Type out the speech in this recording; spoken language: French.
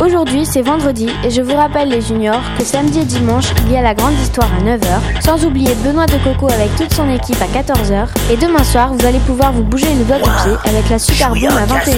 Aujourd'hui, c'est vendredi et je vous rappelle les juniors que samedi et dimanche, il y a la grande histoire à 9h, sans oublier Benoît de Coco avec toute son équipe à 14h. Et demain soir, vous allez pouvoir vous bouger le doigt du pied avec la Super Boom à 21h.